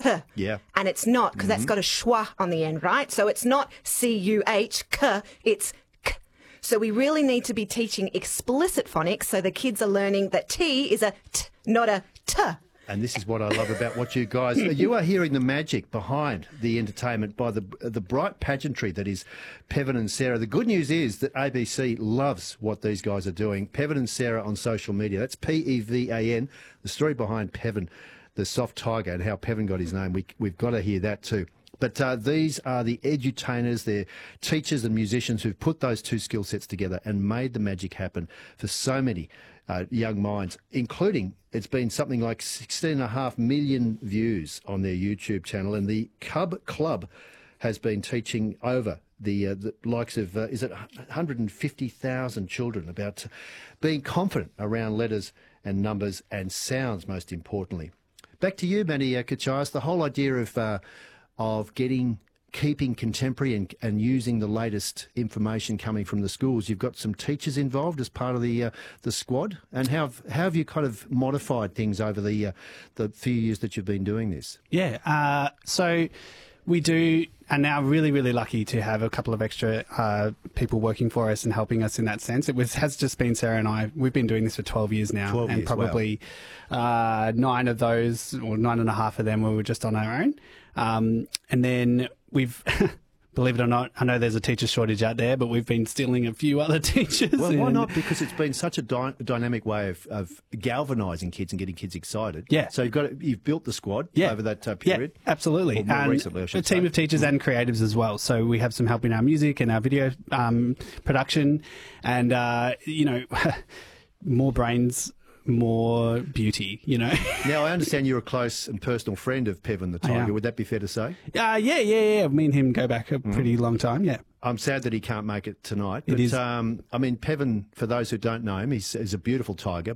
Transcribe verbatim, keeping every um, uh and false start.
P. Yeah. And it's not, because mm-hmm. that's got a schwa on the end, right? So it's not C U H, K, it's K. So we really need to be teaching explicit phonics so the kids are learning that T is a T, not a T. And this is what I love about what you guys... You are hearing the magic behind the entertainment by the the bright pageantry that is Pevan and Sarah. The good news is that A B C loves what these guys are doing. Pevan and Sarah on social media. That's P E V A N. The story behind Pevan, the soft tiger, and how Pevan got his name. We, we've got to hear that too. But uh, these are the edutainers, they're teachers and musicians who've put those two skill sets together and made the magic happen for so many uh, young minds, including it's been something like sixteen and a half million views on their YouTube channel. And the Cub Club has been teaching over the, uh, the likes of, uh, is it one hundred fifty thousand children about being confident around letters and numbers and sounds, most importantly. Back to you, Manny uh, Kachayas, the whole idea of... Uh, of getting, keeping contemporary and, and using the latest information coming from the schools. You've got some teachers involved as part of the uh, the squad. And how have, how have you kind of modified things over the uh, the few years that you've been doing this? Yeah, uh, so we do are now really, really lucky to have a couple of extra uh, people working for us and helping us in that sense. It was has just been Sarah and I. We've been doing this for twelve years now. twelve and years, probably wow. uh, nine of those, or nine and a half of them, we were just on our own. Um, and then we've, believe it or not, I know there's a teacher shortage out there, but we've been stealing a few other teachers. Well, why and... not? Because it's been such a dy dynamic way of, of galvanising kids and getting kids excited. Yeah. So you've got you've built the squad yeah. over that uh, period. Yeah, absolutely. Or more and recently, I should a team say. of teachers and creatives as well. So we have some help in our music and our video um, production, and uh, you know, more brains, more beauty, you know. Now, I understand you're a close and personal friend of Pevan the Tiger. Would that be fair to say? Uh, yeah, yeah, yeah. Me and him go back a pretty mm. long time, yeah. I'm sad that he can't make it tonight. It but, is. Um, I mean, Pevan, for those who don't know him, he's, he's a beautiful tiger,